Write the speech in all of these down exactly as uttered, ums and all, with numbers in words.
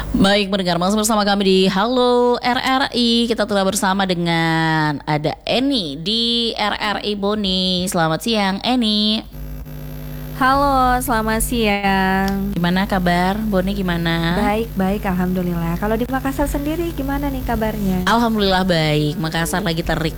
Baik, mendengar masih bersama kami di Halo R R I. Kita telah bersama dengan ada Eni di R R I Boni. Selamat siang, Eni. Halo, selamat siang. Gimana kabar? Boni gimana? Baik, baik, alhamdulillah. Kalau di Makassar sendiri gimana nih kabarnya? Alhamdulillah baik. Makassar lagi terik.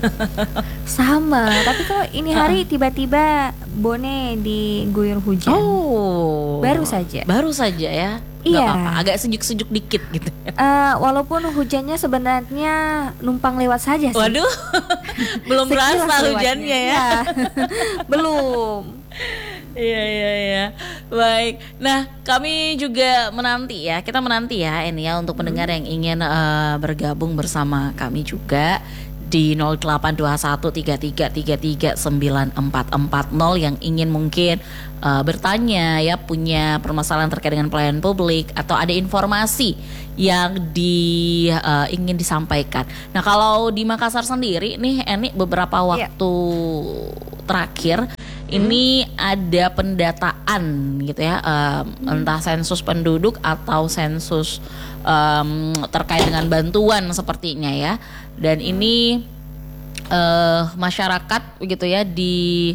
Sama, tapi kok ini hari tiba-tiba Bone diguyur hujan. Oh, baru saja. Baru saja ya. Gak Iya. apa-apa, agak sejuk-sejuk dikit gitu. Uh, walaupun hujannya sebenarnya numpang lewat saja sih. Waduh, belum Sekilas berasa lewatnya. hujannya ya. Iya. Belum. Iya iya iya. Baik. Nah, kami juga menanti ya. Kita menanti ya ini ya untuk pendengar yang ingin uh, bergabung bersama kami juga di nol delapan dua satu tiga tiga tiga tiga sembilan empat empat nol yang ingin mungkin uh, bertanya ya, punya permasalahan terkait dengan pelayanan publik atau ada informasi yang di uh, ingin disampaikan. Nah, kalau di Makassar sendiri nih Eni, beberapa waktu yeah. terakhir ini ada pendataan gitu ya, um, entah sensus penduduk atau sensus um, terkait dengan bantuan sepertinya ya. Dan ini uh, masyarakat begitu ya di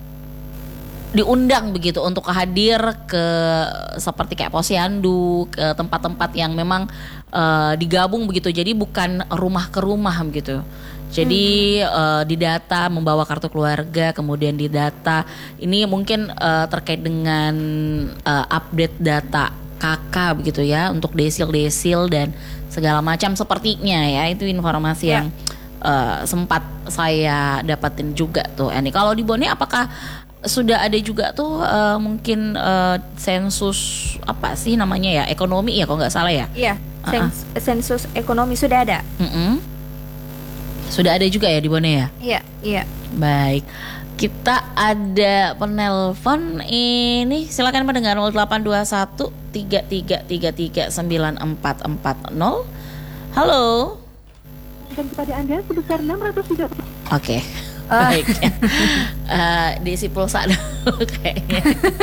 diundang begitu untuk hadir ke seperti kayak posyandu, ke tempat-tempat yang memang uh, digabung begitu. Jadi bukan rumah ke rumah begitu. Jadi hmm. uh, didata membawa kartu keluarga, kemudian didata ini mungkin uh, terkait dengan uh, update data K K begitu ya, untuk desil-desil dan segala macam sepertinya ya. Itu informasi ya. yang uh, sempat saya dapatin juga tuh Eni. Kalau di Bone apakah sudah ada juga tuh uh, mungkin uh, sensus apa sih namanya ya, ekonomi ya kalau nggak salah ya? Iya, sens- uh-uh. sensus ekonomi sudah ada. Mm-mm. Sudah ada juga ya di Bone ya? Iya, iya. Baik. Kita ada penelpon ini, silakan pendengar nol delapan dua satu tiga tiga tiga tiga sembilan empat empat nol. Halo. Dan kepada Anda sebesar enam ratus tiga puluh. Oke. Baik. uh, diisi pulsa dulu kayaknya.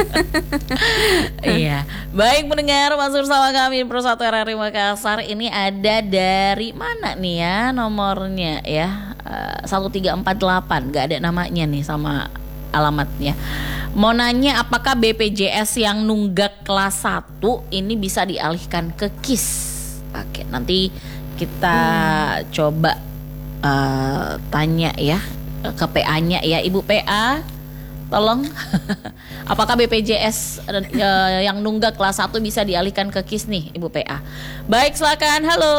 Iya. Baik pendengar, masuk bersama kami di Pro satu R R I Makassar. Ini ada dari mana nih ya nomornya ya? Uh, satu tiga empat delapan, gak ada namanya nih sama alamatnya. Mau nanya apakah B P J S yang nunggak kelas satu ini bisa dialihkan ke K I S? Oke, nanti kita hmm. coba uh, tanya ya ke P A-nya ya, Ibu P A, tolong. Apakah B P J S uh, yang nunggak kelas satu bisa dialihkan ke K I S nih, Ibu P A? Baik, silakan. Halo.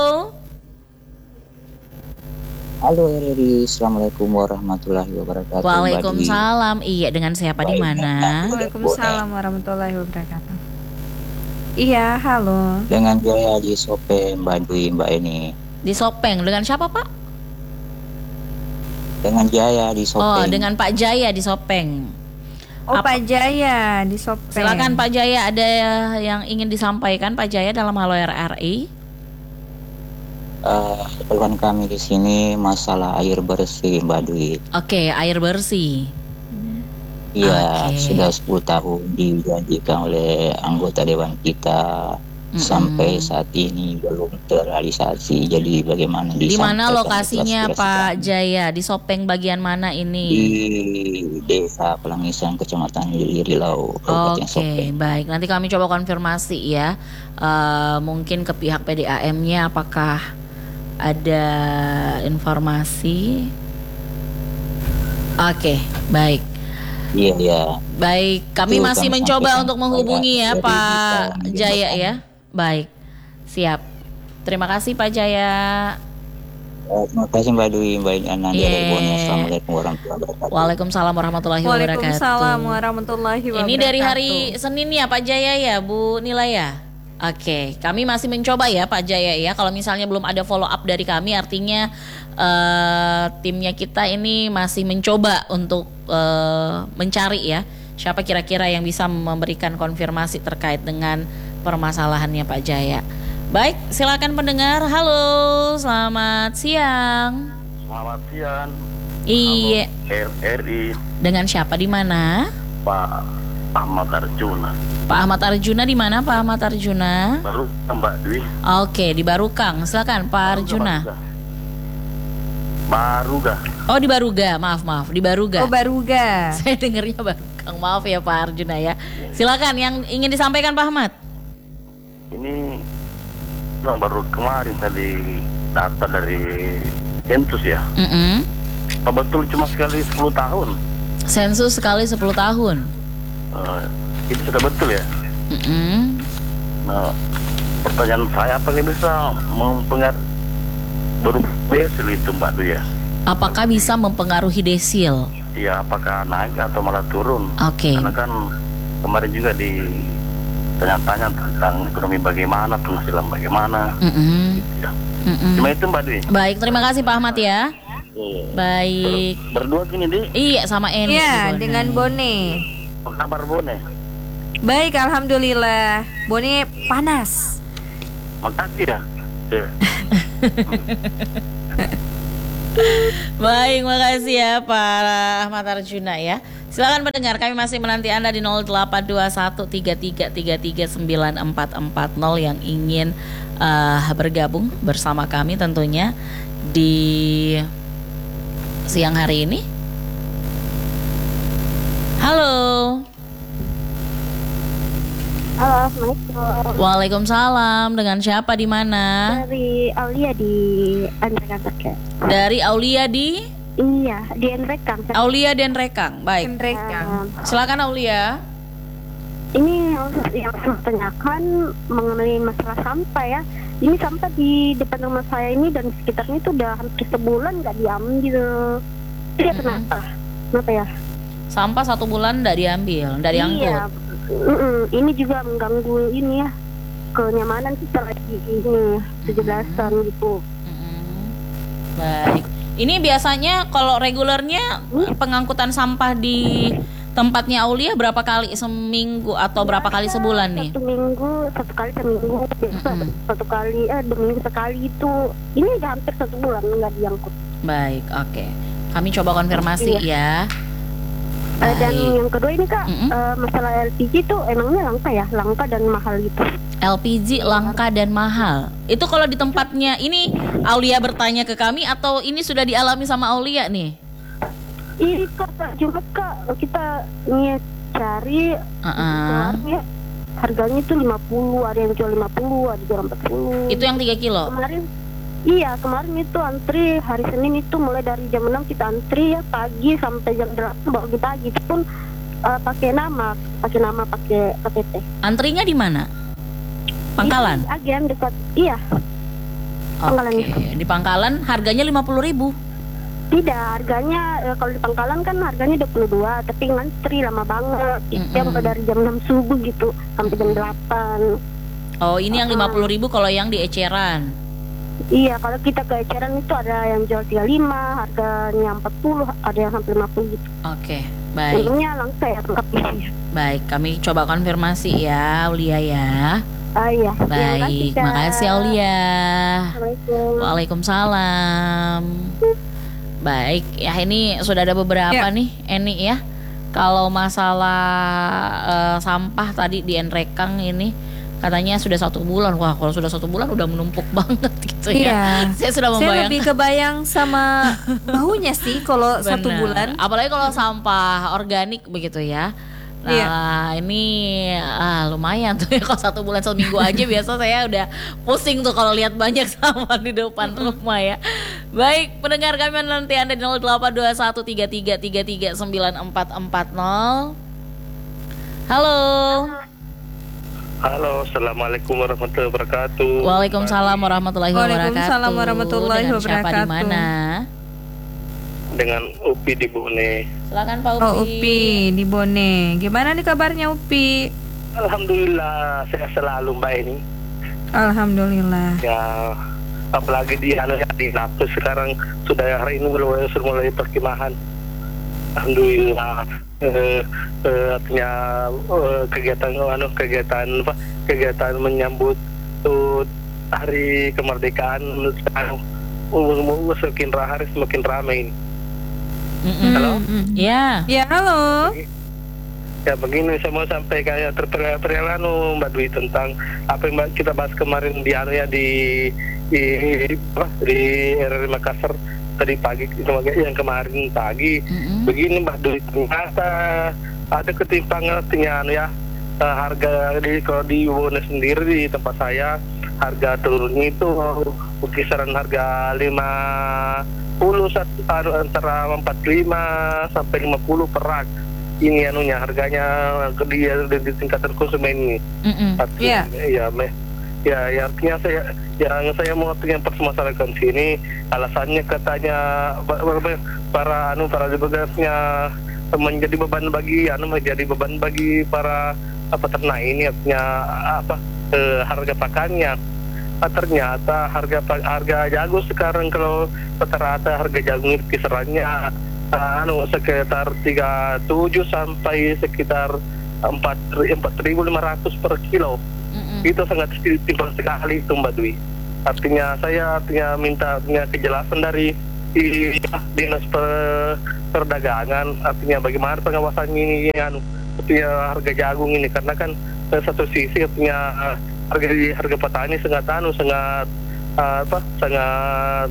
Halo R R I, assalamualaikum warahmatullahi wabarakatuh. Waalaikumsalam. Iya, dengan siapa di mana? Waalaikumsalam warahmatullahi wabarakatuh. Iya, halo. Dengan Jaya di Sopeng, Mbak Dwi, Mbak Eni. Di Sopeng, dengan siapa Pak? Dengan Jaya di Sopeng. Oh, dengan Pak Jaya di Sopeng. Oh, Apa? Pak Jaya di Sopeng. Silakan Pak Jaya, ada yang ingin disampaikan Pak Jaya dalam Halo R R I? Uh, keluhan kami di sini masalah air bersih, Mbak Dwi. Oke, okay, air bersih. Iya, okay. Sudah sepuluh tahun dijanjikan oleh anggota dewan kita. Mm-mm. Sampai saat ini belum terrealisasi. Jadi bagaimana di mana lokasinya Pak Jaya? Di Sopeng bagian mana ini? Di Desa Pelangisan, Kecamatan Rilau, Kabupaten Sopeng. Oke, baik. Nanti kami coba konfirmasi ya. Uh, mungkin ke pihak P D A M-nya apakah ada informasi. Oke, baik. Iya, iya. Baik, kami Itu masih kami mencoba untuk menghubungi ya Pak Jaya ya. Baik, siap. Terima kasih Pak Jaya. Terima kasih Mbak Dwi, Mbak Ana. Yeah. Assalamualaikum warahmatullahi wabarakatuh. Waalaikumsalam warahmatullahi wabarakatuh. Waalaikumsalam warahmatullahi wabarakatuh. Ini dari hari Senin ya Pak Jaya ya, Bu Nilaya. Oke, kami masih mencoba ya Pak Jaya ya. Kalau misalnya belum ada follow up dari kami, artinya uh, timnya kita ini masih mencoba untuk uh, mencari ya siapa kira-kira yang bisa memberikan konfirmasi terkait dengan permasalahannya Pak Jaya. Baik, silakan pendengar. Halo, selamat siang. Selamat siang. Iya. R R I. Dengan siapa di mana? Pak Ahmad Arjuna. Pak Ahmad Arjuna di mana Pak Ahmad Arjuna? Baru Mbak Dwi. Oke, di Barukang. Silakan Pak Arjuna. Baruga. Oh, di Baruga. Maaf, maaf. Di Baruga. Oh, Baruga. Saya dengarnya Barukang. Maaf ya Pak Arjuna ya. Silakan yang ingin disampaikan Pak Ahmad. Ini nah, baru kemarin tadi data dari Sensus ya. Mm-mm. Apa betul cuma sekali sepuluh tahun? Sensus sekali sepuluh tahun. Uh, itu sudah betul ya. Mm-mm. Nah, pertanyaan saya apakah bisa mempengaruhi desil itu Mbak Dwi ya? Apakah bisa mempengaruhi desil? Ya, apakah naik atau malah turun? Oke. Karena kan kemarin juga di tanya-tanya tentang ekonomi bagaimana, penghasilan bagaimana. Mm-mm. Ya. Mm-mm. Cuma itu Mbak Dwi. Baik, terima kasih Pak Ahmad ya. Iya. Baik. Ber- berdua gini di. Iya, sama Eni. Iya, Bone. dengan Bone. Apa kabar Bone? Baik, alhamdulillah. Bone panas. Makasih ya. Ya. Baik, makasih ya Pak Ahmad Arjuna ya. Silakan pendengar, kami masih menanti Anda di nol delapan dua satu tiga tiga tiga tiga sembilan empat empat nol yang ingin uh, bergabung bersama kami tentunya di siang hari ini. Halo. Halo, Assalamualaikum. Waalaikumsalam. Dengan siapa di mana? Dari Aulia di Andrekan Terkait. Dari Aulia di Iya, di Andrekan. Aulia dan Rekang. Baik. Rekang. Silakan Aulia. Ini yang saya tanyakan mengenai masalah sampah ya. Ini sampah di depan rumah saya ini dan sekitarnya itu udah hampir sebulan nggak diambil. Iya, kenapa? Kenapa ya? Sampah satu bulan tidak diambil, tidak diangkut. Iya. Mm-mm. Ini juga mengganggu ini ya kenyamanan kita lagi ini tujuh belasan gitu. Mm-mm. Baik. Ini biasanya kalau regulernya pengangkutan sampah di tempatnya Aulia berapa kali seminggu atau berapa kali sebulan nih? Satu minggu, satu kali seminggu, biasa Mm-mm. satu kali, eh dua minggu sekali itu. Ini udah hampir satu bulan nggak diangkut. Baik, oke. Kami coba konfirmasi ya. Eh, dan Baik. yang kedua ini kak, Mm-mm. eh, masalah L P G itu emangnya langka ya, langka dan mahal gitu. L P G langka dan mahal. Itu kalau di tempatnya ini Aulia bertanya ke kami atau ini sudah dialami sama Aulia nih? Ini kak, cuma kak kita nih cari Uh-uh. ya, harganya itu lima puluh, ada yang jual lima puluh, ada jual empat puluh. Itu yang tiga kilo. Kemarin, iya kemarin itu antri hari Senin itu mulai dari jam enam kita antri ya pagi sampai jam delapan baru di pagi itu pun uh, pakai nama, pakai nama pakai K T P. Antrinya di mana? Pangkalan. Di agen dekat, iya. Pangkalan. Oke, di Pangkalan harganya lima puluh ribu. Tidak, harganya eh, kalau di Pangkalan kan harganya dua puluh dua, tapi ngantri lama banget. Mm-mm. Jam dari jam enam subuh gitu sampai jam delapan. Oh, ini yang lima puluh ribu kalau yang di Eceran. Iya, kalau kita ke eceran itu ada yang jual tiga puluh lima, harganya empat puluh, ada yang sampai lima puluh gitu. Oke, baik. Untungnya langka ya lengkapnya. Baik, kami coba konfirmasi ya, Aulia ya. Ah iya. Baik, Kak. makasih Aulia. Assalamualaikum. Waalaikumsalam. Baik, ya ini sudah ada beberapa Ya. nih, Eni ya. Kalau masalah eh, sampah tadi di Enrekang ini katanya sudah satu bulan. Wah, kalau sudah satu bulan udah menumpuk banget gitu ya. Iya. Saya sudah Saya membayangkan. lebih kebayang sama baunya sih kalau satu Benar. bulan. Apalagi kalau sampah organik begitu ya. Nah, Iya. ini ah, lumayan tuh ya kalau satu bulan seminggu aja biasa saya udah pusing tuh kalau lihat banyak sampah di depan rumah ya. Baik, pendengar kami nanti Anda di nol delapan dua satu tiga tiga tiga tiga sembilan empat empat nol. Halo. Halo, assalamualaikum warahmatullahi wabarakatuh. Waalaikumsalam warahmatullahi wabarakatuh. Waalaikumsalam warahmatullahi Dengan siapa di wabarakatuh. mana? Dengan Upi di Bone. Silakan Pak Upi. Oh, Upi di Bone. Gimana nih kabarnya Upi? Alhamdulillah saya selalu Mbak ini. Alhamdulillah. Ya, apalagi di anu ya, di Napes sekarang sudah hari ini mulai sudah mulai perkemahan. Alhamdulillah. Eh, eh, artinya eh, kegiatan anu kegiatan apa kegiatan menyambut tuh hari kemerdekaan sekarang uh, semakin hari semakin ramai ini. Mm-mm. Halo? Mm-mm. Ya. Ya, halo. Ya begini, saya mau sampai kayak terpercaya anu Mbak Dwi tentang apa yang kita bahas kemarin di anu ya di di apa, di R R I Makassar tadi pagi yang kemarin pagi. Mm-hmm. Begini Mbak Dwi, ternyata ada ketimpangan artinya anu ya uh, harga di kalau di Wone sendiri di tempat saya harga telurnya itu kisaran harga lima puluh antara empat puluh lima sampai lima puluh per rak. Ini anunya harganya di, di, di tingkatan konsumen ini. Mm-hmm. Artinya, yeah. ya, me, ya, ya artinya saya yang saya mau yang permasalahan sini alasannya katanya para anu para petugasnya menjadi beban bagi anu menjadi beban bagi para peternak ini artinya apa eh, harga pakannya. Ah, ternyata harga harga jagung sekarang kalau rata-rata harga jagung itu kisarannya uh, anu sekitar tiga puluh tujuh sampai sekitar empat ribu lima ratus per kilo. Mm-hmm. Itu sangat timpang sekali itu Mbak Dwi. Artinya saya artinya minta punya kejelasan dari di, dinas per, perdagangan artinya bagaimana pengawasan ini anu artinya harga jagung ini karena kan satu sisi artinya uh, harga harga petani sangat anu sangat uh, apa sangat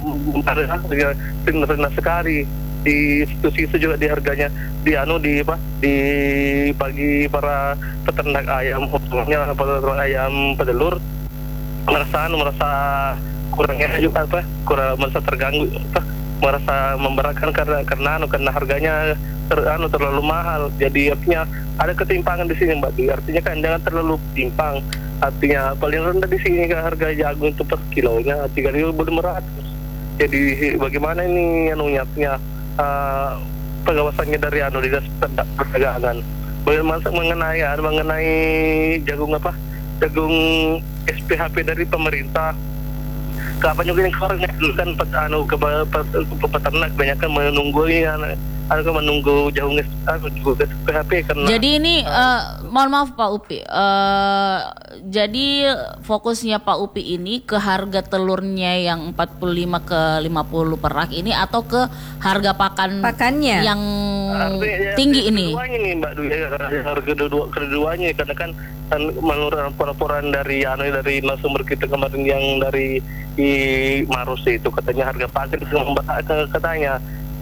rendah sekali di situ situ juga di harganya di anu di apa di bagi para peternak ayam khususnya peternak ayam petelur merasa anu merasa kurangnya juga apa kurang merasa terganggu apa merasa memberatkan karena karena anu karena harganya ter, anu terlalu mahal jadi artinya ada ketimpangan di sini Mbak Dwi artinya kan jangan terlalu timpang. Artinya paling rendah di sini kan harga jagung itu per kilonya tiga ribu lima ratus. Jadi bagaimana ini anunya artinya uh, pengawasannya dari anu dinas perdagangan. Bagaimana mengenai mengenai jagung apa? Jagung S P H P dari pemerintah. Kapan juga yang keluarnya dulu kan anu ke, ke peternak banyak kan menunggu ini anu menunggu jagung S P H P karena jadi ini uh, mohon maaf Pak Upi uh, jadi fokusnya Pak Upi ini ke harga telurnya yang empat puluh lima ke lima puluh per rak ini atau ke harga pakan pakannya yang artinya, tinggi ya, ini keduanya nih Mbak Dwi harga kedua keduanya karena kan menurut laporan dari anu dari narasumber kita kemarin yang dari di Maros itu katanya harga pakan katanya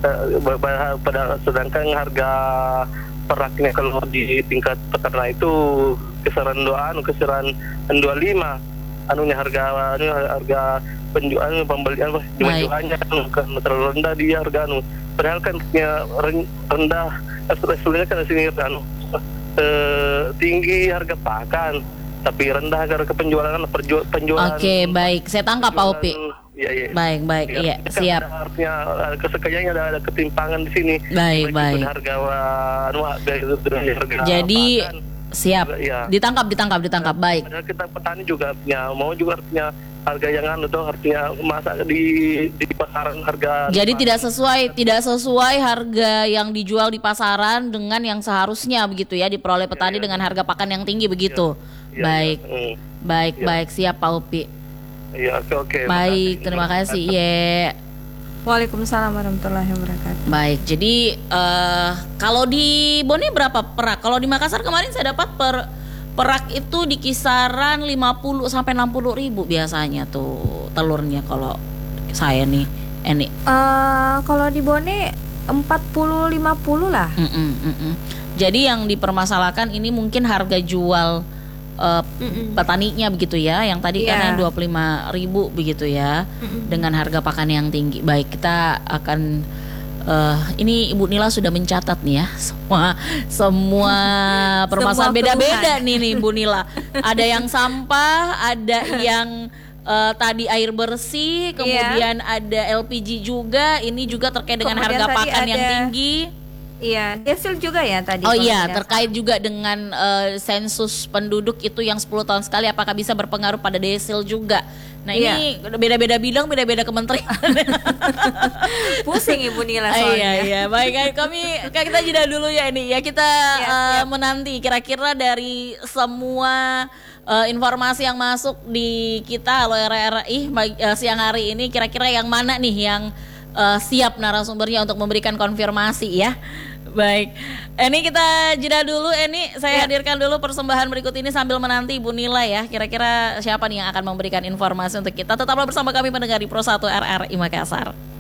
pada sedangkan harga peraknya kalau di tingkat peternak itu kisaran dua anu kisaran dua puluh lima anunya harga anu harga penjualan pembelian penjualannya anu kan terlalu rendah di harga anu padahal kan ya rendah sebenarnya kan di sini anu eh, tinggi harga pakan tapi rendah harga penjualan penjualan. Oke, baik. Saya tangkap Pak Upi. Ya, ya. Baik, baik. Ya, iya, kan siap. Ada, artinya kesekayanya ada, ada ketimpangan di sini. Baik, baik. Harga anu harga jadi pakan, siap. juga, ya. Ditangkap, ditangkap, ditangkap. Baik. Padahal kita petani juga artinya mau juga artinya harga yang anu tuh artinya masa di di pasaran harga. Jadi tidak sesuai tidak sesuai harga yang dijual di pasaran dengan yang seharusnya begitu ya diperoleh petani ya, ya. Dengan harga pakan yang tinggi begitu. Ya, baik. Ya, ya. Baik, ya. Baik, siap Pak Upi. Iya, oke oke. Baik, terima kasih. Ye. Waalaikumsalam warahmatullahi wabarakatuh. Baik, jadi uh, kalau di Bone berapa perak? Kalau di Makassar kemarin saya dapat per perak itu di kisaran lima puluh sampai enam puluh ribu biasanya tuh telurnya kalau saya nih. Ini. Uh, kalau di Bone empat puluh lima puluh lah. Mm-mm, mm-mm. Jadi yang dipermasalahkan ini mungkin harga jual Uh, petaninya begitu ya, yang tadi yeah. kan dua puluh lima ribu begitu ya, Mm-mm. dengan harga pakan yang tinggi. Baik, kita akan uh, ini Ibu Nila sudah mencatat nih ya semua semua permasalahan beda-beda nih nih Ibu Nila. Ada yang sampah, ada yang uh, tadi air bersih, kemudian yeah. ada L P G juga. Ini juga terkait dengan kemudian harga pakan ada... yang tinggi. Iya, desil juga ya tadi. Oh iya, terkait juga dengan uh, sensus penduduk itu yang sepuluh tahun sekali apakah bisa berpengaruh pada desil juga. Nah, iya. Ini beda-beda bidang, beda-beda kementerian. Pusing Ibu Nila soalnya. Iya, iya. Baik, kami kita jeda dulu ya ini. Ya kita ya, uh, ya. menanti kira-kira dari semua uh, informasi yang masuk di kita Halo R R I uh, siang hari ini kira-kira yang mana nih yang Uh, siap narasumbernya untuk memberikan konfirmasi ya. Baik, ini kita jeda dulu. Ini saya Ya. hadirkan dulu persembahan berikut ini sambil menanti Ibu Nila ya. Kira-kira siapa nih yang akan memberikan informasi untuk kita. Tetaplah bersama kami mendengar di Pro satu R R I Makassar.